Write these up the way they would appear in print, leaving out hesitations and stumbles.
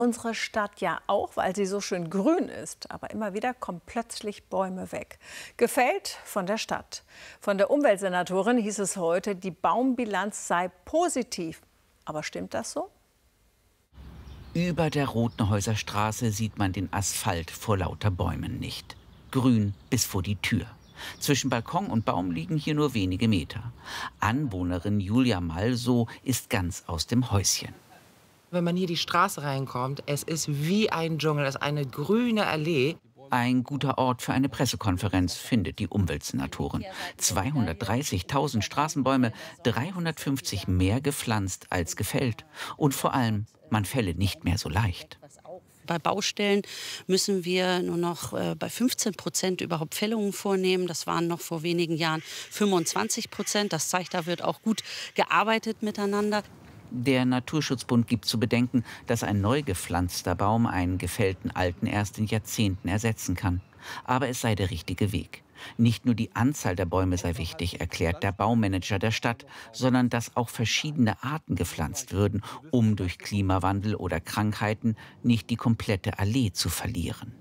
Unsere Stadt ja auch, weil sie so schön grün ist. Aber immer wieder kommen plötzlich Bäume weg. Gefällt von der Stadt. Von der Umweltsenatorin hieß es heute, die Baumbilanz sei positiv. Aber stimmt das so? Über der Rothenhäuser Straße sieht man den Asphalt vor lauter Bäumen nicht. Grün bis vor die Tür. Zwischen Balkon und Baum liegen hier nur wenige Meter. Anwohnerin Julia Malso ist ganz aus dem Häuschen. Wenn man hier die Straße reinkommt, es ist wie ein Dschungel, es ist eine grüne Allee. Ein guter Ort für eine Pressekonferenz, findet die Umweltsenatorin. 230.000 Straßenbäume, 350 mehr gepflanzt als gefällt. Und vor allem, man fälle nicht mehr so leicht. Bei Baustellen müssen wir nur noch bei 15% überhaupt Fällungen vornehmen. Das waren noch vor wenigen Jahren 25%. Das zeigt, da wird auch gut gearbeitet miteinander. Der Naturschutzbund gibt zu bedenken, dass ein neu gepflanzter Baum einen gefällten alten erst in Jahrzehnten ersetzen kann. Aber es sei der richtige Weg. Nicht nur die Anzahl der Bäume sei wichtig, erklärt der Baumanager der Stadt, sondern dass auch verschiedene Arten gepflanzt würden, um durch Klimawandel oder Krankheiten nicht die komplette Allee zu verlieren.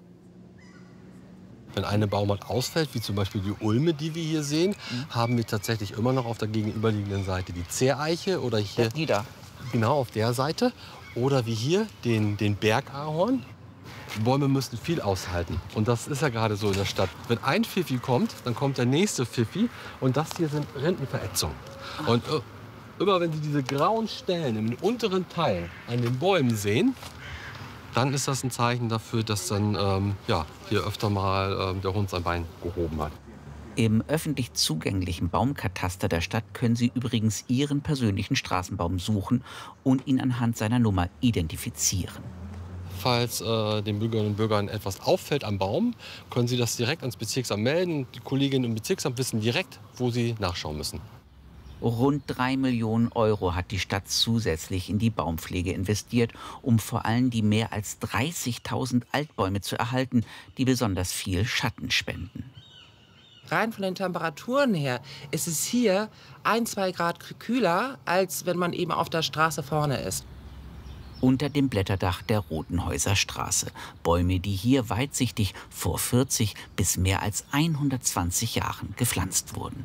Wenn eine Baumart ausfällt, wie zum Beispiel die Ulme, die wir hier sehen, haben wir tatsächlich immer noch auf der gegenüberliegenden Seite die Ziereiche oder hier Die da. genau auf der Seite oder wie hier den Bergahorn. Bäume müssen viel aushalten und das ist ja gerade so in der Stadt. Wenn ein Pfiffi kommt, dann kommt der nächste Pfiffi und das hier sind Rindenverätzungen. Und immer wenn Sie diese grauen Stellen im unteren Teil an den Bäumen sehen, dann ist das ein Zeichen dafür, dass dann hier öfter mal der Hund sein Bein gehoben hat. Im öffentlich zugänglichen Baumkataster der Stadt können Sie übrigens Ihren persönlichen Straßenbaum suchen und ihn anhand seiner Nummer identifizieren. Falls den Bürgerinnen und Bürgern etwas auffällt am Baum, können Sie das direkt ans Bezirksamt melden. Die Kolleginnen im Bezirksamt wissen direkt, wo sie nachschauen müssen. Rund 3 Millionen Euro hat die Stadt zusätzlich in die Baumpflege investiert, um vor allem die mehr als 30.000 Altbäume zu erhalten, die besonders viel Schatten spenden. Rein von den Temperaturen her ist es hier 1-2 Grad kühler, als wenn man eben auf der Straße vorne ist. Unter dem Blätterdach der Rothenhäuser Straße. Bäume, die hier weitsichtig vor 40 bis mehr als 120 Jahren gepflanzt wurden.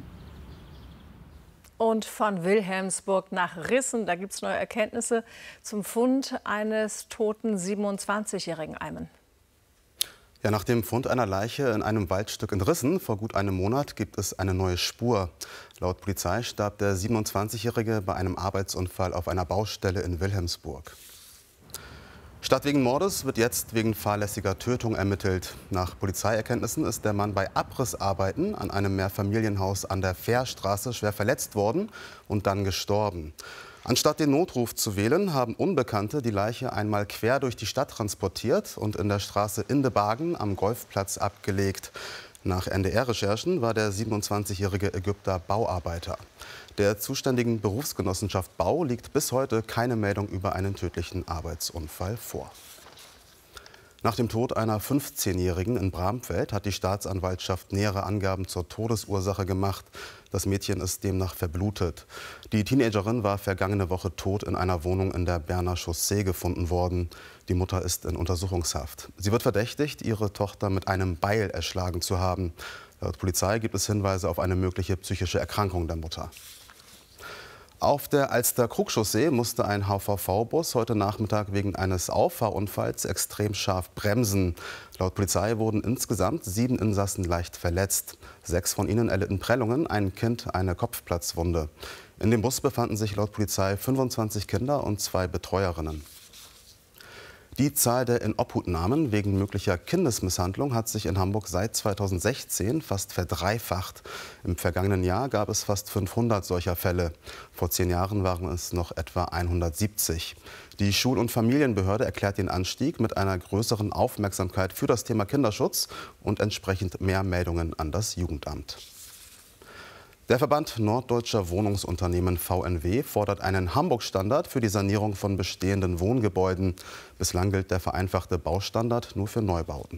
Und von Wilhelmsburg nach Rissen, da gibt es neue Erkenntnisse zum Fund eines toten 27-jährigen Eimen. Ja, nach dem Fund einer Leiche in einem Waldstück in Rissen vor gut einem Monat gibt es eine neue Spur. Laut Polizei starb der 27-Jährige bei einem Arbeitsunfall auf einer Baustelle in Wilhelmsburg. Statt wegen Mordes wird jetzt wegen fahrlässiger Tötung ermittelt. Nach Polizeierkenntnissen ist der Mann bei Abrissarbeiten an einem Mehrfamilienhaus an der Fährstraße schwer verletzt worden und dann gestorben. Anstatt den Notruf zu wählen, haben Unbekannte die Leiche einmal quer durch die Stadt transportiert und in der Straße Indebagen am Golfplatz abgelegt. Nach NDR-Recherchen war der 27-jährige Ägypter Bauarbeiter. Der zuständigen Berufsgenossenschaft Bau liegt bis heute keine Meldung über einen tödlichen Arbeitsunfall vor. Nach dem Tod einer 15-Jährigen in Bramfeld hat die Staatsanwaltschaft nähere Angaben zur Todesursache gemacht. Das Mädchen ist demnach verblutet. Die Teenagerin war vergangene Woche tot in einer Wohnung in der Berner Chaussee gefunden worden. Die Mutter ist in Untersuchungshaft. Sie wird verdächtigt, ihre Tochter mit einem Beil erschlagen zu haben. Laut Polizei gibt es Hinweise auf eine mögliche psychische Erkrankung der Mutter. Auf der Alster-Krug-Chaussee musste ein HVV-Bus heute Nachmittag wegen eines Auffahrunfalls extrem scharf bremsen. Laut Polizei wurden insgesamt 7 Insassen leicht verletzt. 6 von ihnen erlitten Prellungen, ein Kind eine Kopfplatzwunde. In dem Bus befanden sich laut Polizei 25 Kinder und 2 Betreuerinnen. Die Zahl der Inobhutnahmen wegen möglicher Kindesmisshandlung hat sich in Hamburg seit 2016 fast verdreifacht. Im vergangenen Jahr gab es fast 500 solcher Fälle. Vor 10 Jahren waren es noch etwa 170. Die Schul- und Familienbehörde erklärt den Anstieg mit einer größeren Aufmerksamkeit für das Thema Kinderschutz und entsprechend mehr Meldungen an das Jugendamt. Der Verband Norddeutscher Wohnungsunternehmen VNW fordert einen Hamburg-Standard für die Sanierung von bestehenden Wohngebäuden. Bislang gilt der vereinfachte Baustandard nur für Neubauten.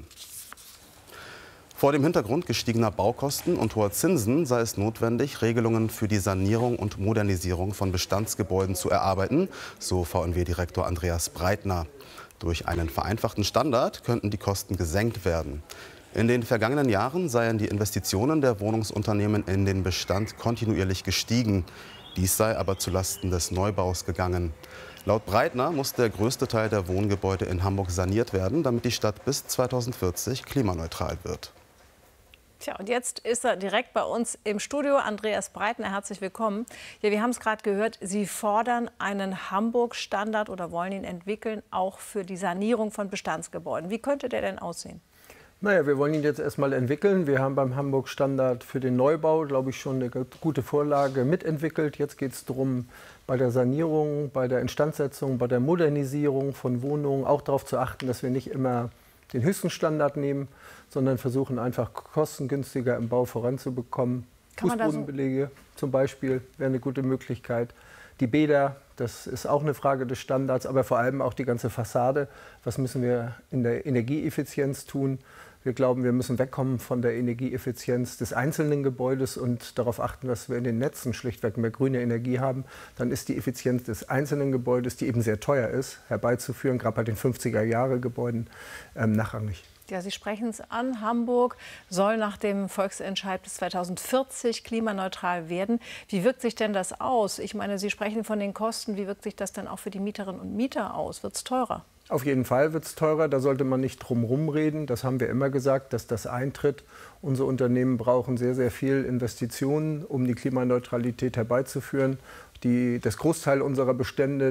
Vor dem Hintergrund gestiegener Baukosten und hoher Zinsen sei es notwendig, Regelungen für die Sanierung und Modernisierung von Bestandsgebäuden zu erarbeiten, so VNW-Direktor Andreas Breitner. Durch einen vereinfachten Standard könnten die Kosten gesenkt werden. In den vergangenen Jahren seien die Investitionen der Wohnungsunternehmen in den Bestand kontinuierlich gestiegen. Dies sei aber zulasten des Neubaus gegangen. Laut Breitner muss der größte Teil der Wohngebäude in Hamburg saniert werden, damit die Stadt bis 2040 klimaneutral wird. Tja, und jetzt ist er direkt bei uns im Studio. Andreas Breitner, herzlich willkommen. Ja, wir haben es gerade gehört, Sie fordern einen Hamburg-Standard oder wollen ihn entwickeln, auch für die Sanierung von Bestandsgebäuden. Wie könnte der denn aussehen? Naja, wir wollen ihn jetzt erstmal entwickeln. Wir haben beim Hamburg-Standard für den Neubau, glaube ich, schon eine gute Vorlage mitentwickelt. Jetzt geht es darum, bei der Sanierung, bei der Instandsetzung, bei der Modernisierung von Wohnungen auch darauf zu achten, dass wir nicht immer den höchsten Standard nehmen, sondern versuchen einfach kostengünstiger im Bau voranzubekommen. Fußbodenbelege zum Beispiel wäre eine gute Möglichkeit. Die Bäder, das ist auch eine Frage des Standards, aber vor allem auch die ganze Fassade. Was müssen wir in der Energieeffizienz tun? Wir glauben, wir müssen wegkommen von der Energieeffizienz des einzelnen Gebäudes und darauf achten, dass wir in den Netzen schlichtweg mehr grüne Energie haben. Dann ist die Effizienz des einzelnen Gebäudes, die eben sehr teuer ist, herbeizuführen, gerade bei den 50er-Jahre-Gebäuden, nachrangig. Ja, Sie sprechen es an. Hamburg soll nach dem Volksentscheid bis 2040 klimaneutral werden. Wie wirkt sich denn das aus? Ich meine, Sie sprechen von den Kosten. Wie wirkt sich das denn auch für die Mieterinnen und Mieter aus? Wird es teurer? Auf jeden Fall wird es teurer. Da sollte man nicht drum herum reden. Das haben wir immer gesagt, dass das eintritt. Unsere Unternehmen brauchen sehr, sehr viel Investitionen, um die Klimaneutralität herbeizuführen. Der Großteil unserer Bestände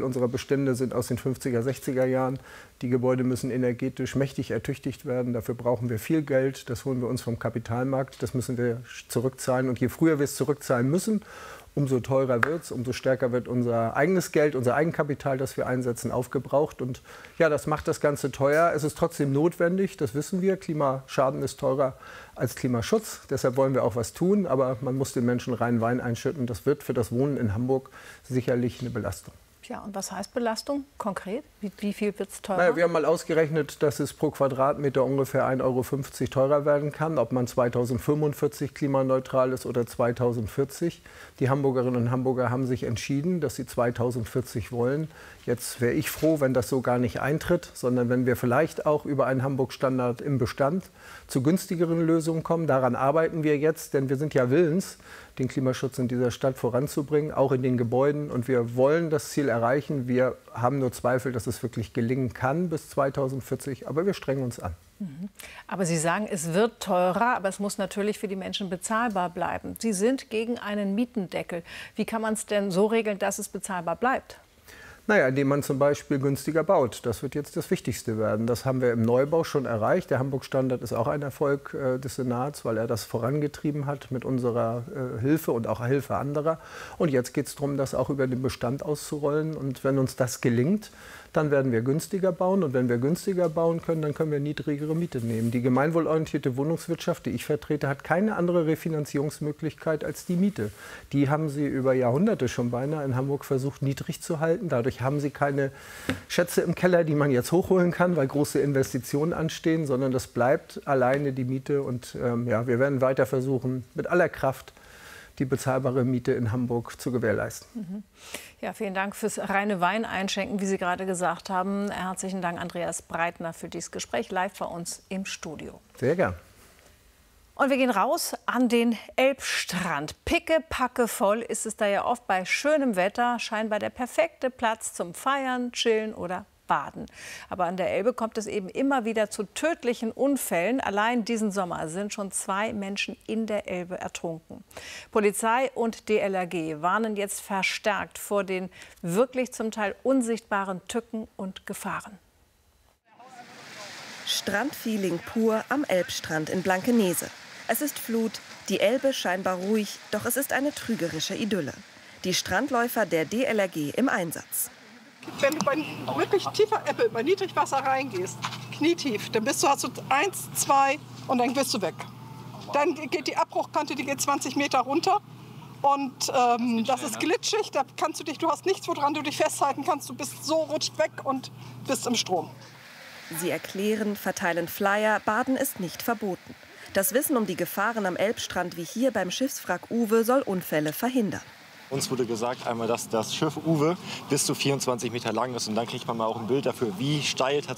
sind aus den 50er, 60er Jahren. Die Gebäude müssen energetisch mächtig ertüchtigt werden. Dafür brauchen wir viel Geld. Das holen wir uns vom Kapitalmarkt. Das müssen wir zurückzahlen. Und je früher wir es zurückzahlen müssen, umso teurer wird es, umso stärker wird unser eigenes Geld, unser Eigenkapital, das wir einsetzen, aufgebraucht. Und ja, das macht das Ganze teuer. Es ist trotzdem notwendig, das wissen wir. Klimaschaden ist teurer als Klimaschutz. Deshalb wollen wir auch was tun. Aber man muss den Menschen reinen Wein einschütten. Das wird für das Wohnen in Hamburg sicherlich eine Belastung. Ja, und was heißt Belastung konkret? Wie viel wird es teurer? Naja, wir haben mal ausgerechnet, dass es pro Quadratmeter ungefähr 1,50 € teurer werden kann, ob man 2045 klimaneutral ist oder 2040. Die Hamburgerinnen und Hamburger haben sich entschieden, dass sie 2040 wollen. Jetzt wäre ich froh, wenn das so gar nicht eintritt, sondern wenn wir vielleicht auch über einen Hamburg-Standard im Bestand zu günstigeren Lösungen kommen. Daran arbeiten wir jetzt, denn wir sind ja willens, den Klimaschutz in dieser Stadt voranzubringen, auch in den Gebäuden. Und wir wollen das Ziel erreichen. Wir haben nur Zweifel, dass es wirklich gelingen kann bis 2040, aber wir strengen uns an. Aber Sie sagen, es wird teurer, aber es muss natürlich für die Menschen bezahlbar bleiben. Sie sind gegen einen Mietendeckel. Wie kann man es denn so regeln, dass es bezahlbar bleibt? Naja, indem man zum Beispiel günstiger baut. Das wird jetzt das Wichtigste werden. Das haben wir im Neubau schon erreicht. Der Hamburg-Standard ist auch ein Erfolg des Senats, weil er das vorangetrieben hat mit unserer Hilfe und auch Hilfe anderer. Und jetzt geht es darum, das auch über den Bestand auszurollen. Und wenn uns das gelingt, dann werden wir günstiger bauen. Und wenn wir günstiger bauen können, dann können wir niedrigere Miete nehmen. Die gemeinwohlorientierte Wohnungswirtschaft, die ich vertrete, hat keine andere Refinanzierungsmöglichkeit als die Miete. Die haben sie über Jahrhunderte schon beinahe in Hamburg versucht, niedrig zu halten. Dadurch haben sie keine Schätze im Keller, die man jetzt hochholen kann, weil große Investitionen anstehen, sondern das bleibt alleine die Miete. Und ja, wir werden weiter versuchen, mit aller Kraft die bezahlbare Miete in Hamburg zu gewährleisten. Ja, vielen Dank fürs reine Wein einschenken, wie Sie gerade gesagt haben. Herzlichen Dank, Andreas Breitner, für dieses Gespräch live bei uns im Studio. Sehr gern. Und wir gehen raus an den Elbstrand. Pickepacke voll ist es da ja oft bei schönem Wetter. Scheinbar der perfekte Platz zum Feiern, Chillen oder Baden. Aber an der Elbe kommt es eben immer wieder zu tödlichen Unfällen. Allein diesen Sommer sind schon 2 Menschen in der Elbe ertrunken. Polizei und DLRG warnen jetzt verstärkt vor den wirklich zum Teil unsichtbaren Tücken und Gefahren. Strandfeeling pur am Elbstrand in Blankenese. Es ist Flut, die Elbe scheinbar ruhig, doch es ist eine trügerische Idylle. Die Strandläufer der DLRG im Einsatz. Wenn du bei wirklich tiefer Ebbe, bei Niedrigwasser reingehst, knietief, dann hast du 1, 2 und dann bist du weg. Dann geht die Abbruchkante, die geht 20 Meter runter und das ist glitschig, da kannst du hast nichts, woran du dich festhalten kannst. Du bist so rutscht weg und bist im Strom. Sie erklären, verteilen Flyer, Baden ist nicht verboten. Das Wissen um die Gefahren am Elbstrand wie hier beim Schiffswrack Uwe soll Unfälle verhindern. Uns wurde gesagt einmal, dass das Schiff Uwe bis zu 24 Meter lang ist. Und dann kriegt man mal auch ein Bild dafür, wie steil tatsächlich